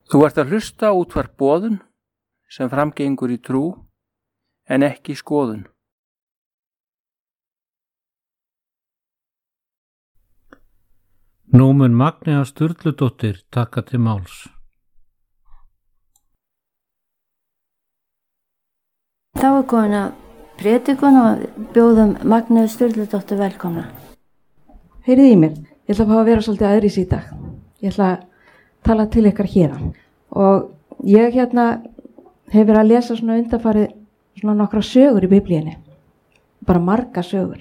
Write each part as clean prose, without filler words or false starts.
Þú ert að hlusta á útvarp Boðun sem framgengur í trú en ekki skoðun. Nú mun Magnea Sturludóttir taka til máls. Þá er komin að prédikun og bjóðum Magneu Sturludóttur velkomna. Heyriði í mér, ég ætla að fá að vera svolítið aðrís í dag. Ég ætla að tala til ykkar hérna. Og ég hef verið að lesa svona undanfarið svona nokkra sögur í Biblíunni. Bara marga sögur.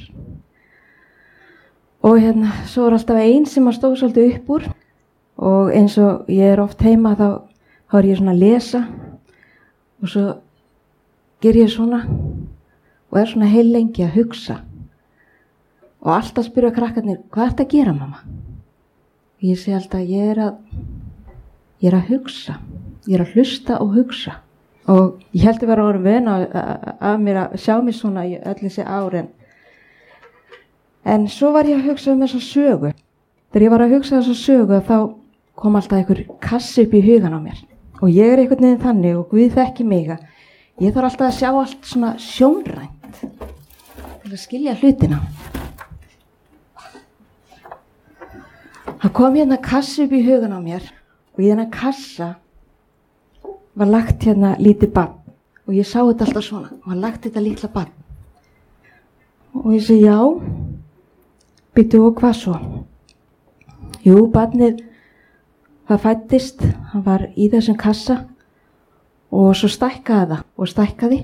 Og svo er alltaf ein sem að stóð svolítið upp úr. Og eins og ég er oft heima þá er ég svona að lesa. Og svo ger ég svona og er svona heil lengi að hugsa. Og alltaf spyrja krakkarnir, hvað ertu að gera, mamma? Ég segi alltaf, ég er að hugsa. Ég er að hlusta og hugsa. Og ég held að vera orðin vön að mér að sjá mig svona í öll þessi árin. En svo var ég að hugsa þessa sögu. Þegar ég var að hugsa þessa sögu þá kom alltaf einhver kassi upp í hugan á mér. Og ég er einhvern veginn þannig og Guð þekki mig að ég þarf alltaf að sjá allt svona sjónrænt til að skilja hlutina. Það kom kassi upp í hugan á mér og í þennan kassa var lagt lítið barn og ég sá þetta alltaf svona og hann lagt þetta litla barn. Og ég segi já, býttu og hvað svo? Jú, barnið, það fæddist, hann var í þessum kassa og svo stækkaði það og stækkaði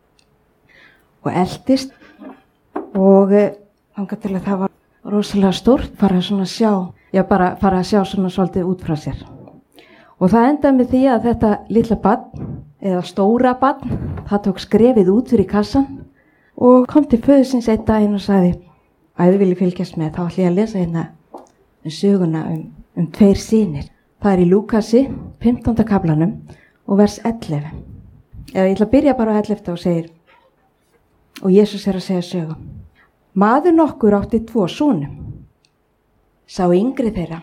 og eldist og þangað til að það var rosalega stórt, fara að sjá svona svolítið út frá sér. Og það endaði með því að þetta litla barn, eða stóra barn, það tók skrefið út fyrir kassan og kom til föðusins einn daginn og sagði, æðu vilji fylgjast með, þá ætla ég að lesa söguna um 2 synir. Það er í Lúkasi, 15. kaflanum og vers 11. Eða ég ætla að byrja bara á 11 og segir, og Jesús er að segja sögu. Maður nokkur átti 2 sonum. Sá yngri þeirra,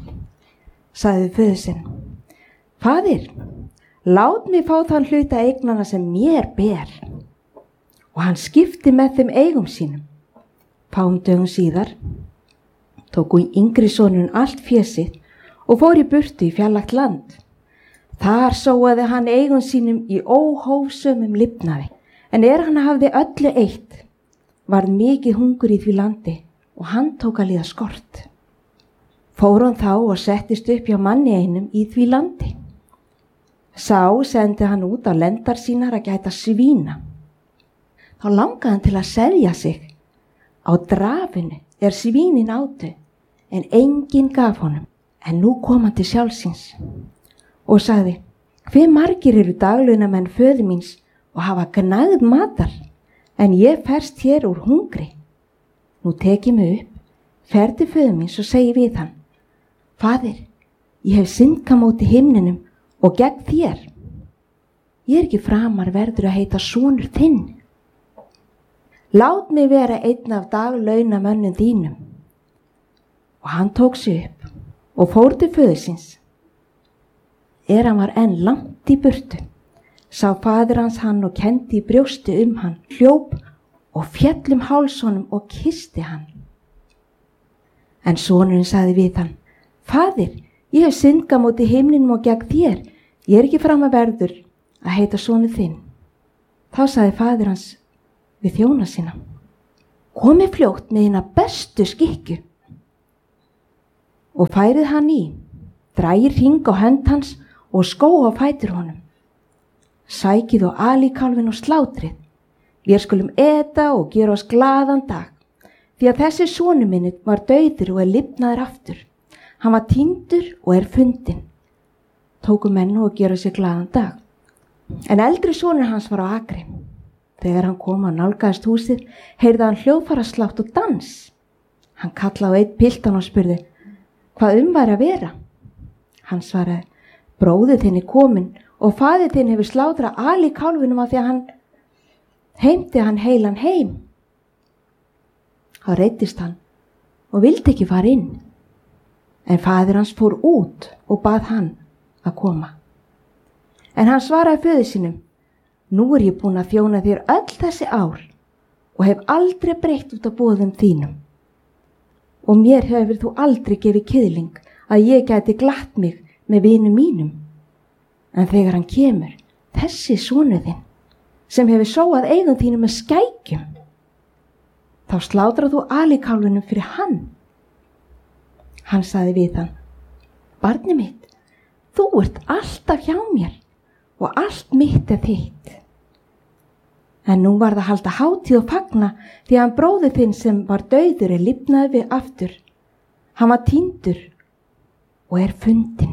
sagði föðusinn, Faðir, lát mig fá þann hluta eignana sem mér ber. Og hann skipti með þeim eigum sínum. Fáum dögum síðar tóku yngri sonurinn allt fé sitt og fór í burtu í fjarlægt land. Þar sóaði hann eigum sínum í óhófsömum lifnaði. En hann hafði öllu eitt, varð mikið hungur í því landi og hann tók að líða skort. Fór hann þá og settist upp hjá manni einum í því landi. Sá sendi hann út á lendar sínar að gæta svína. Þá langaði hann til að seðja sig. Á drafinu svínin átu, en enginn gaf honum. En nú kom hann til sjálfsins og sagði, hve margir eru daglaunamenn föður míns og hafa gnægð matar, en ég ferst hér úr hungri. Nú tek ég mig upp, fer til föður míns og segi við hann, Faðir, ég hef syndgað móti himninum og gegn þér. Ég er ekki framar verður að heita sonur þinn. Lát mig vera einn af daglaunamönnum þínum. Og hann tók sig upp og fór til föðursins. Hann var enn langt í burtu. Sá faðir hans hann og kenndi í brjósti hann, hljóp og féll háls honum og kyssti hann. En sonurinn sagði við hann, Faðir, ég hef syndgað móti himninum og gegn þér. Ég er ekki framar verður að heita sonur þinn. Þá sagði faðir hans við þjóna sína, komið fljótt með hina bestu skikkju. Og færið hann í, drægir hring á hönd hans og skó á fætur honum. Sækið og alíkálfin og slátrið. Við skulum eta og gera oss glaðan dag, því að þessi sonur minn var dauður og lifnaður aftur. Hann var týndur og fundinn. Tóku menn og gera sér glaðan dag. En eldri sonur hans var á akri. Þegar hann kom og nálgaðist húsið, heyrði hann hljóðfaraslátt og dans. Hann kallaði á einn piltan og spurði, hvað væri að vera? Hann svaraði, bróðir þinn kominn og faðir þinn hefur slátrað alíkálfinum af því að hann heimti hann heilan heim. Þá reiddist hann og vildi ekki fara inn. En faðir hans fór út og bað hann að koma. En hann svaraði föður sínum: Nú ég búin að þjóna þér öll þessi ár og hef aldrei breytt út af boðum þínum. Og mér hefur þú aldrei gefið kiðling að ég gæti glatt mig með vinum mínum. En þegar hann kemur, þessi sonur þinn, sem hefur sóað eigum þínum með skækjum, þá slátrað þú alíkálfunum fyrir hann. Hann sagði við hann: Barnið mitt, þú ert alltaf hjá mér og allt mitt þitt. En nú var það að halda hátíð og fagna því að hann bróðir þinn sem var dauður lifnaði við aftur. Hann var týndur og fundinn.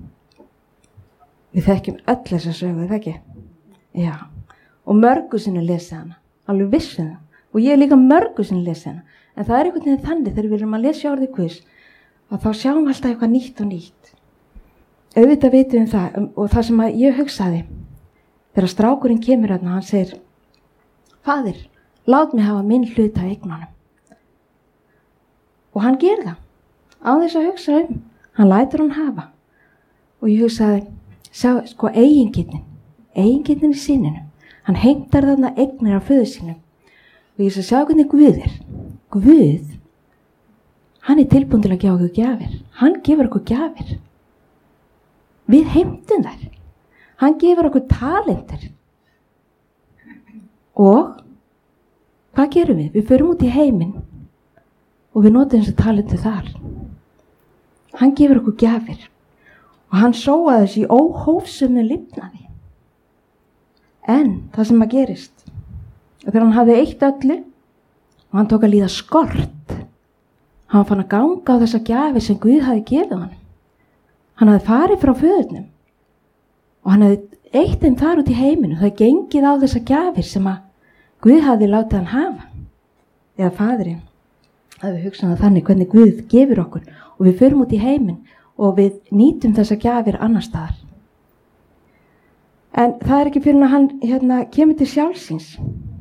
Við þekkjum öll þessa sögu, það ekki? Já, og mörgu sinni lesa hana, alveg vissi það. Og ég líka mörgu sinni lesa hana. En það einhvern veginn þannig þegar við erum að lesa orðið Guðs, að þá sjáum við alltaf eitthvað nýtt og nýtt. Auðvitað vitum við það, og það sem ég hugsaði, þegar strákurinn kemur þarna, hann segir: Faðir, lát mig hafa minn hlut af eignunum. Og hann gerir það, á þess að hugsa hann lætur hann hafa. Og ég hugsaði, sjá, sko, eigingirnin í syninum, hann heimtar þarna eignir af föður sínum. Og ég sjá hvernig Guð Guð, hann tilbúinn til að gefa okkur gjafir. Hann gefur okkur gjafir. Við heimtum þær. Hann gefur okkur talentur. Og hvað gerum við? Við förum út í heiminn og við notum þessi talentur þar. Hann gefur okkur gjafir og hann sóaði þessi óhófsumu lifnaði. En það sem gerist, þegar hann hafði eitt öllu og hann tók að líða skort, hann fann að ganga á þessa gjafir sem Guð hafði gefið hann. Hann hafði farið frá föðurnum og hann hafði eitt þeim þar út í heiminu. Það gengið á þessa gjafir sem að Guð hafði látið hann hafa. Eða faðirinn hafði hugsað þannig hvernig Guð gefur okkur og við förum út í heiminn og við nýtum þessa gjafir annar staðar. En það ekki fyrir að hann kemur til sjálfsins.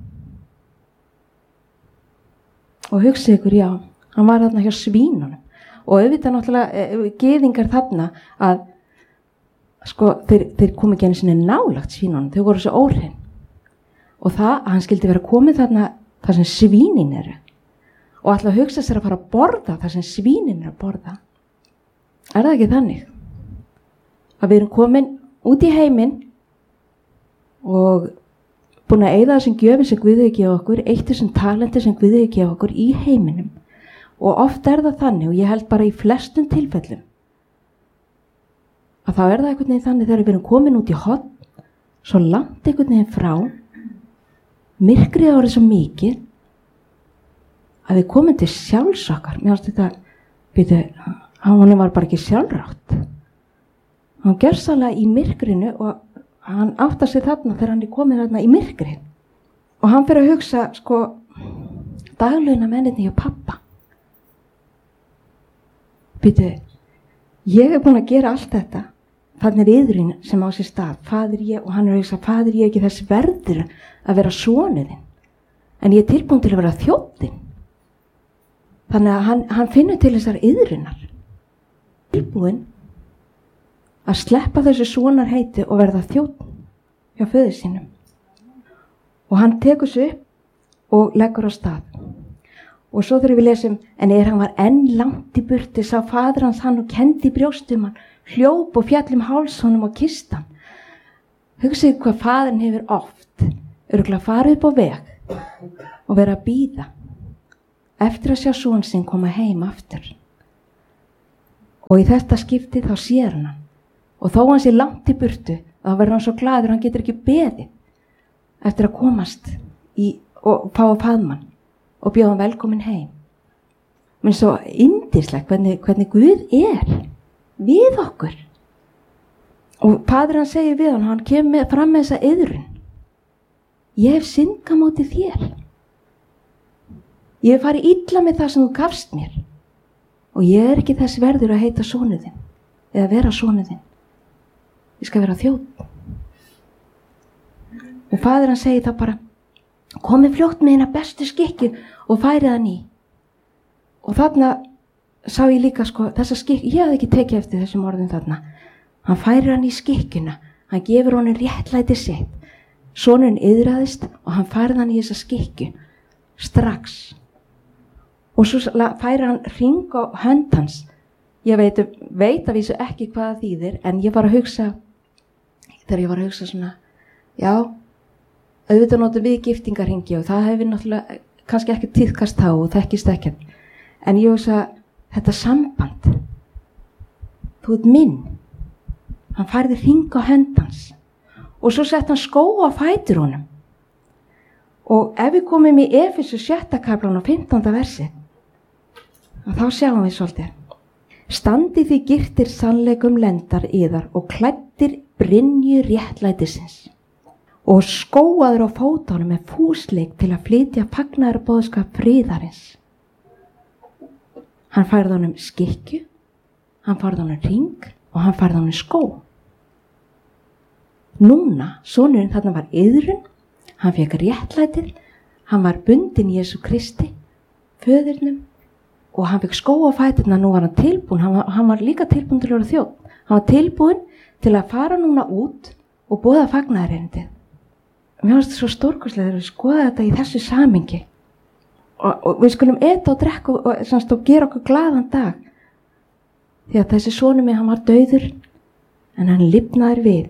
Og hugsið ykkur, já, hann var þarna hjá svínunum. Og auðvitað náttúrulega gyðingar þarna að sko, þeir komu ekki einu sinni nálagt svínunum, þau voru svo óhrein. Og það að hann skildi vera komið þarna þar sem svínin eru. Og ætla að hugsa sér að fara að borða þar sem svínin eru að borða. Er það ekki þannig? Að við erum komin út í heiminn og búin að eyða þessum gjöfum sem Guð hefur gefið okkur, eitt þessum talenti sem Guð hefur gefið okkur í heiminum. Og oft er það þannig, og ég held bara í flestum tilfellum, að þá er það einhvern veginn þannig þegar við erum komin út í horn, svo langt einhvern veginn frá, myrkrið árið svo mikið, að við komum til sjálfs okkar. Mér finnst þetta, hann var bara ekki sjálfrátt. Hann gjörsamlega í myrkrinu og hann áttar sig þarna þegar hann komið þarna í myrkrið. Og hann fyrir að hugsa, sko, daglauna menninni hjá pappa. Ég búin að gera allt þetta. Þannig yðurinn sem á sér stað, faðir ég, og hann að hugsa, faðir ég ekki þess verður að vera sonurinn. En ég tilbúin til að vera þjóttin. Þannig að hann finnur til þessar yðurinnar. Tilbúin að sleppa þessu sonarheiti og verða þjóttin hjá föður sínum. Og hann tekur sig upp og leggur á stað. Og svo þegar við lesum, en hann var enn langt í burti, sá faðir hans hann og kendi brjóstum hann, hljóp og fjall háls honum og kyssti hann. Hugsið hvað faðirinn hefur oft, örugglega farið upp á veg og verið að bíða eftir að sjá son sinn koma heim aftur. Og í þetta skipti þá sér hann. Og þó hann sé langt í burtu, þá verður hann svo glaður, hann getur ekki beðið eftir að komast og fá að faðma og bjóða hann velkomin heim. Men svo yndislegt hvernig Guð við okkur. Og faðir hann segir við hann kemur fram með þessa yðrun. Ég hef syndgað á móti þér. Ég hef farið illa með það sem þú gafst mér. Og ég ekki þess verður að heita sonur þinn, eða vera sonur þinn. Ég skal vera þjónn. Og faðir hann segir það bara, komið fljótt með hérna bestu skikju og færið hann í. Og þarna sá ég líka, sko, þessa skikju, ég hafði ekki tekið eftir þessum orðum þarna. Hann færir hann í skikkjuna, Hann gefur honum réttlæti sitt. Sonurinn iðraðist og hann færði hann í þessa skikkju strax. Og svo færi hann hring á hönd hans. Ég veit að vísu ekki hvað það þýðir, en ég var að hugsa, þegar ég var að hugsa svona, já, auðvitað notum við giftingarhringi og það hefur náttúrulega kannski ekki tíðkast þá og þekkist ekkert. En ég hugsa, þetta samband, þú ert minn. Hann færði hring á hönd hans og svo sett hann skó á fætur honum. Og ef við komum í Efesu 6. kaflan og 15. versi, þá sjáum við svolítið. Standi því girtir sannleikum lendar yðar og klæddir brynju réttlætisins og skóaður á fótunum með fúsleik til að flytja fagnaðarboðskap friðarins. Hann færði honum skikkju, hann færði honum hring og hann færði honum skó. Núna, sonurinn þarna var iðrun, hann fekk réttlætið, hann var bundinn Jesú Kristi, föðurnum, og hann fekk skó á fæturna. Nú var hann tilbúin, hann var líka tilbúin til að vera þjónn. Hann var tilbúin til að fara núna út og boða fagnaðarerindið. Mér finnst þetta svo stórkostlega þegar við skoða þetta í þessu samhengi. Og við skulum eta og drekka og gera okkur glaðan dag. Því að þessi sonur minn, hann var dauður, en hann lifnaði við.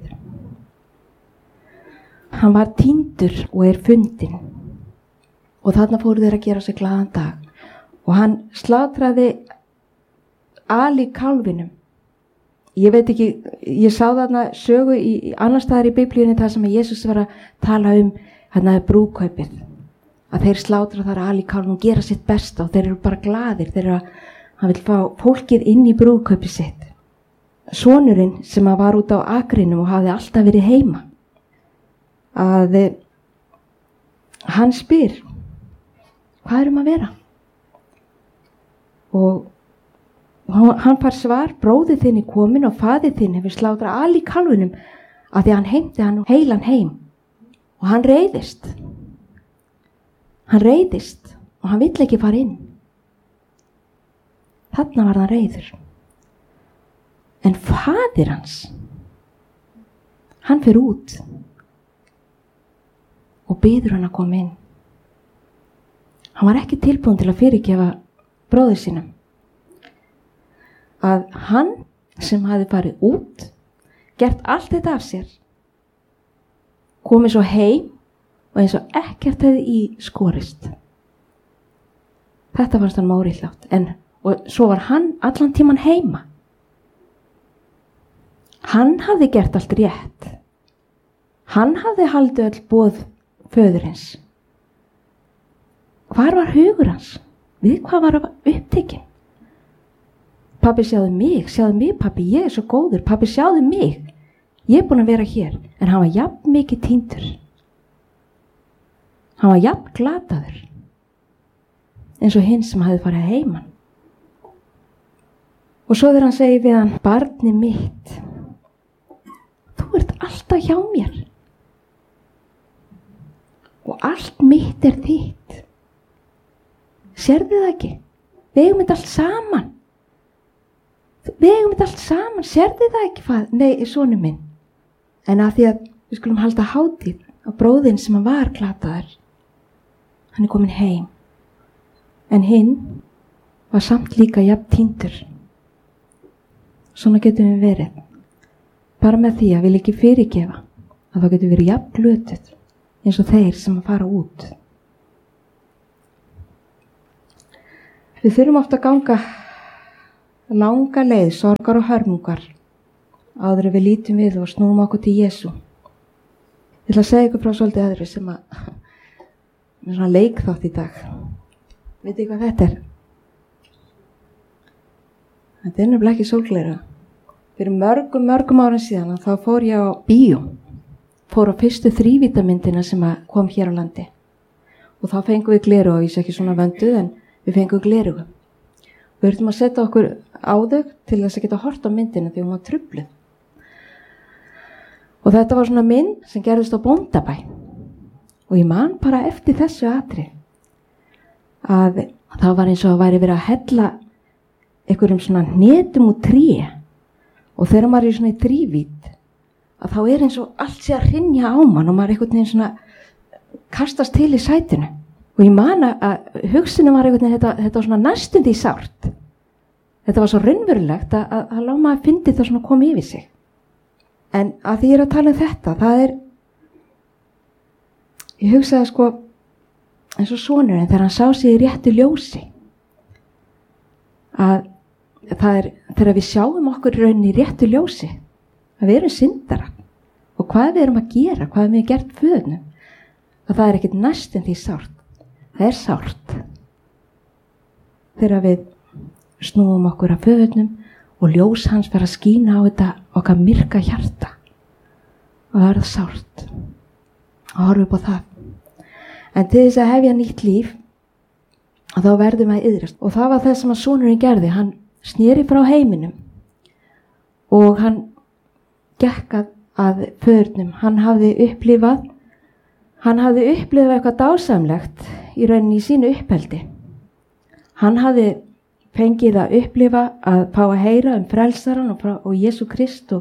Hann var týndur og er fundinn. Og þarna fóru þeir að gera sig glaðan dag. Og hann slátraði Ali kálfinum. Ég veit ekki, ég sá þarna sögu í annar staðar í Biblíunni þar sem Jesús var að tala hérna brúðkaupið. Að þeir slátra þar Ali kálfinum og gera sitt besta og þeir eru bara glaðir. Hann vil fá fólkið inn í brúðkaupið sitt. Sonurinn sem var út á akrinum og hafði alltaf verið heima. Að hann spyr, hvað erum að vera? Og hann fær svar, bróðir þinn er komin og faðir þinn hefur slátrað Ali kálfinum af því að hann heimti hann heilan heim. Og hann reiðist. Og hann vill ekki fara inn. Þarna var hann reiður. En faðir hans, hann fer út og biður hann að koma inn. Hann var ekki tilbúin til að fyrirgefa bróður sínum. Að hann sem hafði farið út, gert allt þetta af sér, komið svo heim og eins og ekkert hefði í skorist. Þetta fannst hann mórýhlátt. Og svo var hann allan tíman heima. Hann hafði gert allt rétt. Hann hafði haldið öll boð föðurins. Hvar var hugur hans? Við hvað var upptekinn? Pabbi, sjáðu mig pabbi, ég er svo góður. Pabbi, sjáðu mig, ég er búin að vera hér. En hann var jafn mikið týndur. Hann var jafn glataður eins og hinn sem hafði farið heiman. Og svo þegar hann segir við hann, barni mitt, þú ert alltaf hjá mér og allt mitt er þitt. Sérðu það ekki? Við eigum þetta allt saman. Sérðu það ekki? Nei, sonur minn. En að því að við skulum halda hátíð á bróðinn sem hann var glataður. Hann er komin heim. En hinn var samt líka jafn týndur. Svona getum við verið. Bara með því að við ekki fyrirgefa að þá getum við verið jafn glötuð eins og þeir sem að fara út. Við þurfum oft að ganga langa leið, sorgar og hörmungar áður en við lítum við og snúum okkur til Jesú. Ég ætla að segja ykkur frá svolítið öðru sem að er svona leikþátt í dag. Vitið hvað þetta er? Þetta er nefnilega ekki sólgleru. Fyrir mörgum árin síðan þá fór ég á bíó. Fór á fyrstu þrívítamyndina sem kom hér á landi. Og þá fengum við gleru, og ég sé ekki svona vönduð, en við fengum gleru. Við höfum að setja okkur á þau til þess að geta hort á myndina því hún var trufluð. Og þetta var svona mynd sem gerðist á Bóndabæ. Og ég man bara eftir þessu atriði að það var eins og að væri verið að hella einhverjum svona hnetum úr tré. Og þegar maður er svona í þrívít að þá eins og allt sé að hrynja á mann og maður einhvern veginn svona kastast til í sætinu. Og ég man að hugsunum var einhvern veginn, þetta var svona næstum því sárt. Þetta var svo raunverulegt að lág maður fyndi það svona koma yfir sig. En að því ég að tala þetta, það ég hugsaði sko, eins og sonurinn þegar hann sá sig í réttu ljósi, að það þegar við sjáum okkur í rauninni í réttu ljósi, að við erum syndara og hvað við erum að gera, hvað við erum gert föðnum, að það ekkert næstum því sárt. Það sárt þegar við snúum okkur að föðnum og ljós hans fer að skína á þetta okkar myrka hjarta og það sárt að horfa upp á það. En til þess að hefja nýtt líf og þá verðum við að iðrast. Og það var það sem að sonurinn gerði. Hann sneri frá heiminum og hann gekk að föðurnum. Hann hafði upplifað eitthvað dásamlegt í rauninni í sínu uppeldi. Hann hafði fengið að upplifa að fá að heyra frelsaran og Jesú Krist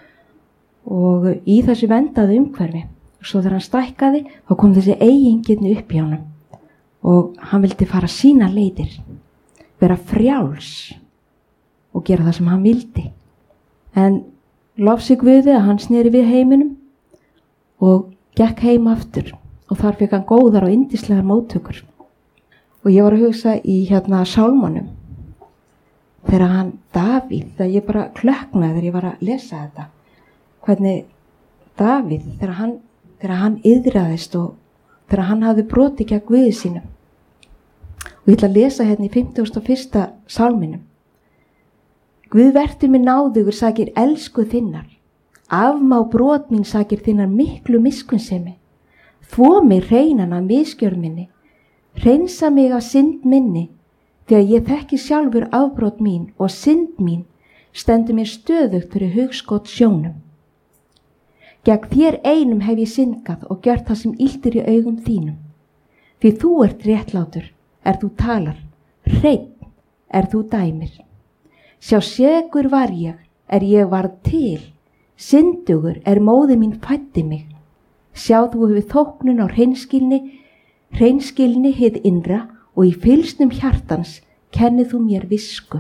og í þessu vendaðu umhverfi. Svo þegar hann stækkaði, þá kom þessi eigingirni upp í honum og hann vildi fara sína leiðir, vera frjáls og gera það sem hann vildi. En lofsi Guði að hann sneri við heiminum og gekk heim aftur og þar fékk hann góðar og yndislegar móttökur. Og ég var að hugsa í sálmunum þegar hann Davíð, þegar ég bara klökknaði þegar ég var að lesa þetta, hvernig Davíð þegar hann iðraðist og þegar hann hafði brotið gegn Guði sínum. Og ég ætla að lesa í 51. sálminum. Guð vertu mér náðugur sakir elsku þinnar, afmá brot mín sakir þinnar miklu miskunnsemi, þvo mig hreinan af misgjörð minni, hreinsa mig af synd minni, þegar ég þekki sjálfur afbrot mín og synd mín stendur mér stöðugt fyrir hugskot sjónum. Gegn þér einum hef ég syndgað og gjört það sem illt í augum þínum. Því þú ert réttlátur, þú talar, hreinn, þú dæmir. Sjá segur var ég varð til, syndugur móðir mín fæddi mig. Sjá þú hefur þóknun á hreinskilni hið innra og í fylsnum hjartans kennið þú mér visku.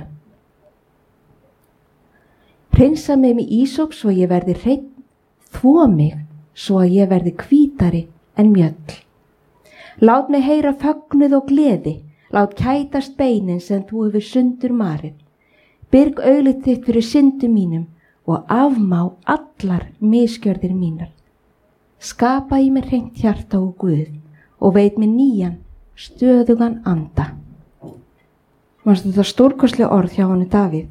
Hreinsa mig með ísóp svo ég verði hreinn, þvo mig svo að ég verði hvítari en mjöll. Lát mig heyra fögnuð og gleði, lát kætast beinin sem þú hefur sundur marið. Byrg auglið þitt fyrir syndum mínum og afmá allar misgjörðir mínar. Skapa í mér hreint hjarta og Guð og veit mér nýjan, stöðugan anda. Manstu þetta stórkostlega orð hjá honum Davíð.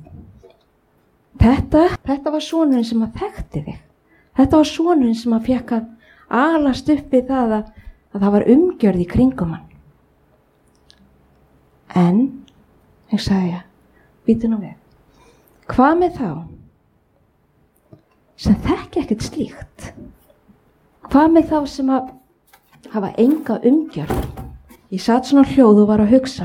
Þetta var sonurinn sem að þekkti þig. Þetta var sonurinn sem að fékk að alast upp við það að það var umgjörð í kringum hann. En, sagði ég, býtu nú við. Hvað með þá sem þekki ekkert slíkt? Hvað með þá sem að hafa enga umgjörð? Ég sat svona hljóð og var að hugsa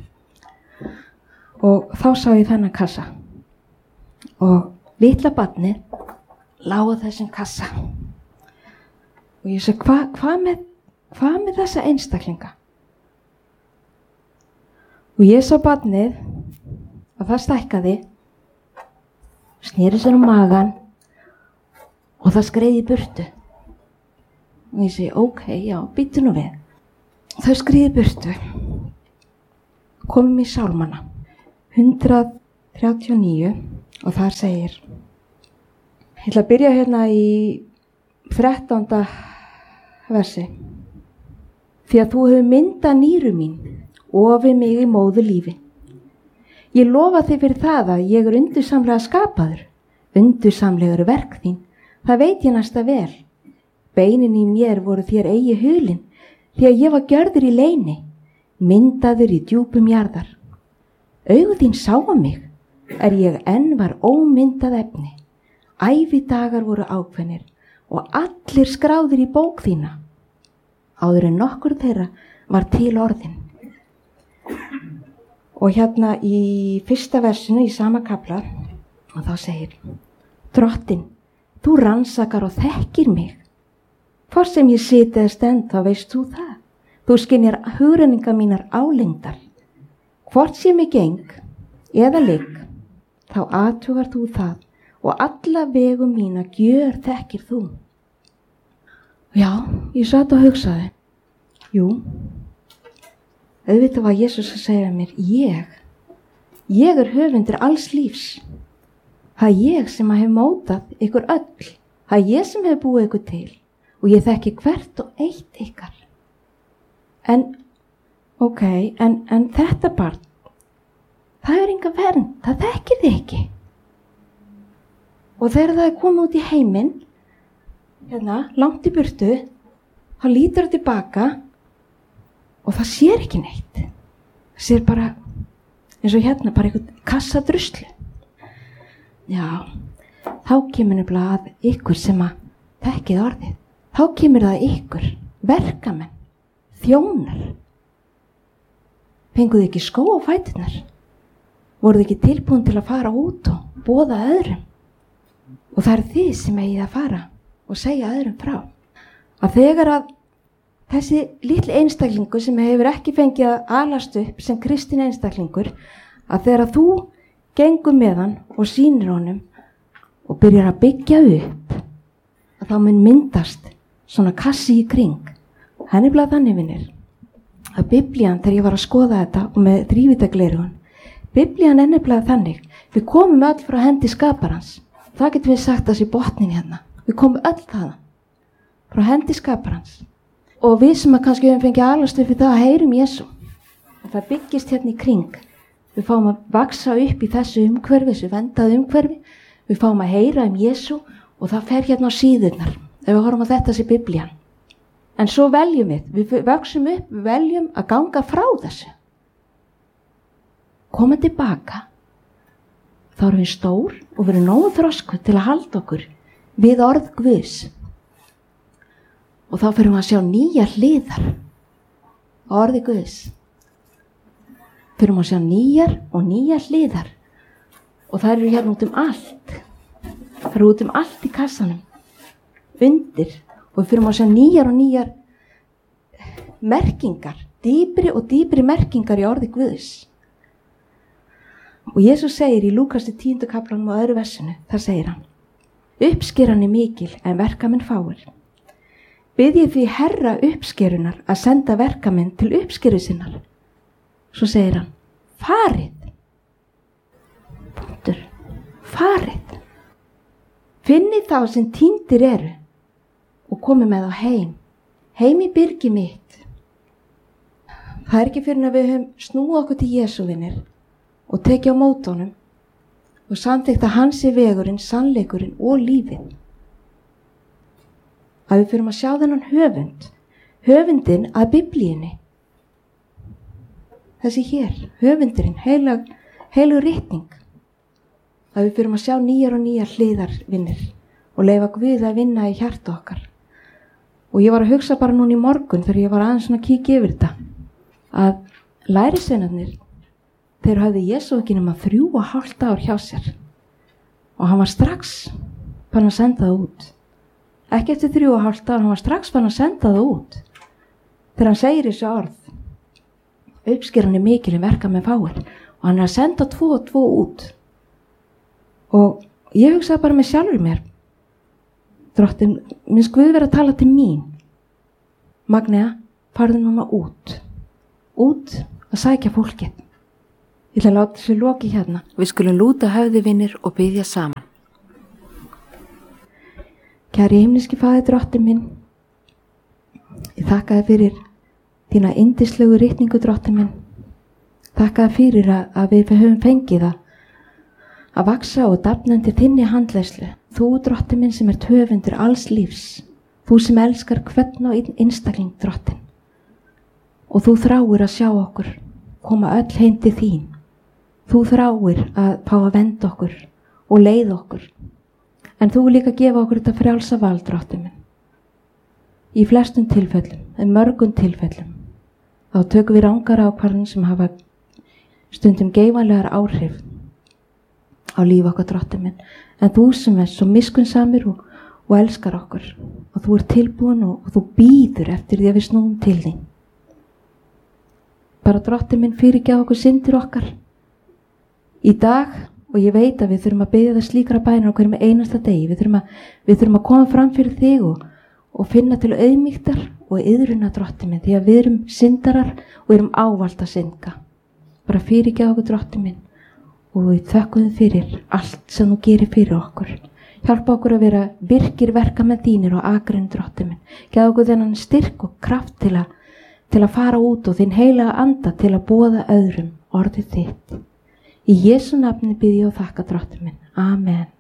og þá sá ég þennan kassa og litla barnið lá á þessum kassa og ég segi hvað með þessa einstaklinga? Og ég sá barnið að það stækkaði, sneri sér á magan og það skreiði í burtu. Og ég segi ok, já, býttu nú við. Þau skreiði í burtu, komum í sálmana 139 og þar segir, ég ætla að byrja hérna í 13. versi. Því að þú hefur myndað nýru mín, ofið mig í móðu lífi. Ég lofa þig fyrir það að ég undursamlega skapaður, undursamlegur verk þín, það veit ég næsta vel. Beinin í mér voru þér eigi hulin, því að ég var gjörður í leyni, myndaður í djúpum jarðar. Augu þín sáu mig, ég enn var ómyndað efni. Ævidagar voru ákveðnir og allir skráðir í bók þína. Áður en nokkur þeirra var til orðin. Og hérna í 1. versinu í sama kafla, og þá segir, Drottinn, Þú rannsakar og þekkir mig. Hvort sem ég siti eða stend, þá veist þú það. Þú skynjar hugrenningar mínar álengdar. Hvort sem ég geng eða ligg, þá athugar þú það og alla vegum mína gjör þekkir þú. Já, ég satt og hugsaði. Jú, auðvitað var Jesús að segja mér, ég er höfundur alls lífs. Það er ég sem hef mótað ykkur öll. Það er ég sem hef búið ykkur til og ég þekki hvert og eitt ykkar. En þetta barn, það er enga vernd, það þekkir þið ekki. Og þegar það er komið út í heiminn, langt í burtu, þá lítur það tilbaka og það sér ekki neitt. Það sér bara, eins og bara einhvern kassa druslu. Já, þá kemur nefnilega að ykkur sem að þekkið orðið. Þá kemur það ykkur, verkamenn, þjónar. Fenguð ekki skó á fæturnar? Voruð ekki tilbúin til að fara út og boða öðrum? Og það er þið sem eigið að fara og segja öðrum frá. Að þegar að þessi litli einstaklingur sem hefur ekki fengið að alast upp sem kristinn einstaklingur, að þegar að þú gengur með hann og sýnir honum og byrjar að byggja upp, að þá mun myndast svona kassi í kring. Það er nefnilega þannig, vinir, að Biblían, þegar ég var að skoða þetta og með þrívíddargleraugun, Biblían er nefnilega þannig, við komum öll frá hendi skaparans. Það getum við sagt þessi botnin hérna. Við komum öll þaðan frá hendi skaparans. Og við sem að kannski höfum fengið alast upp við það að heyrum Jesú. Og það byggist hérna í kring. Við fáum að vaksa upp í þessu umhverfi, þessu vendaðu umhverfi. Við fáum að heyra Jesú og það fer hérna á síðurnar. Ef við horfum á þetta sé Biblían. En svo veljum við vöxum upp, við veljum að ganga frá þessu. Koma tilbaka. Þá erum við stór og við erum nógu þroskuð til að halda okkur við orð Guðs. Og þá fyrir við að sjá nýjar hliðar á orði Guðs. Fyrir við að sjá nýjar og nýjar hliðar. Og það eru hérna út allt. Það eru út allt í kassanum. Undir. Og við fyrir að sjá nýjar og nýjar merkingar. Dýpri og dýpri merkingar í orði Guðs. Og Jesús segir í Lúkasi 10. kaplanum og öðru versinu, þar segir hann: Uppskeran er mikil en verkamenn fáir. Biðjið því Herra uppskerunar að senda verkamenn til uppskeru sinnar. Svo segir hann: Farið. Punktur. Farið. Finnið þá sem týndir eru og komið með þá heim. Heim í byrgi mitt. Það er ekki fyrir að við höfum snúið okkur til Jesú, vinir, og tekið á móti honum og samþykkt að hans er vegurinn, sannleikurinn og lífið. Að við fyrir að sjá þennan höfundinn að Biblíunni. Þessi hér, höfundurinn, heilug ritning. Að við fyrir að sjá nýjar og nýjar hliðar, vinir, og leyfa Guð að vinna í hjarta okkar. Og ég var að hugsa bara núna í morgun þegar ég var aðeins svona að kíkja yfir þetta, að lærisveinarnir, þeir hafði Jesú ekki nema 3,5 ár hjá sér og hann var strax fann að senda það út. Ekki eftir 3,5 ár, hann var strax fann að senda það út. Þegar hann segir þessu orð, uppskeran er mikil en verkamenn fáir, og hann er að senda 2 og 2 út. Og ég hugsaði bara með sjálfur mér, Drottinn, minnst Guð vera að tala til mín. Magnea, farðu núna út að sækja fólkið. Ég ætla að láta þessu loki hérna. Við skulum lúta höfði, vinir, og biðja saman. Kæri himneski Faðir, Drottinn minn, ég þakka þér fyrir þína yndislegu ritningu, Drottinn minn. Þakka þér fyrir að við höfum fengið að vaksa og dafna undir þinni handleiðslu. Þú, Drottinn minn, sem höfundur alls lífs. Þú sem elskar hvern og einstakling, Drottinn. Og þú þráir að sjá okkur koma öll heim til þín. Þú þráir að fá að venda okkur og leiða okkur. En þú líka gefa okkur þetta frjálsa val, Drottinn minn. Í flestum tilfellum, en mörgum tilfellum, þá tökum við rangar ákvarðanir sem hafa stundum geifanlegar áhrif á líf okkar, Drottinn minn. En þú sem er svo miskunnsamur og elskar okkur og þú ert tilbúin og þú bíður eftir því að við snúum til þín. Bara Drottinn minn, fyrirgefðu okkur syndir okkar í dag, og ég veit að við þurfum að biðja það slíkra bænar á hverjum einasta degi. Við þurfum að koma fram fyrir þig og finna til auðmýktar og iðruna, Drottinn minn, því að við erum syndarar og erum ávallt að synda. Bara fyrirgefðu okkur, Drottinn minn, og við þökkum þig fyrir allt sem þú gerir fyrir okkur. Hjálpa okkur að vera virkir verkamenn þínir og akrin, Drottinn minn. Gefðu okkur þennan styrk og kraft til að fara út og þinn heilaga anda til að boða öðrum orðið þitt. Í Jesú nafni bið ég og þakka, Drottinn minn. Amen.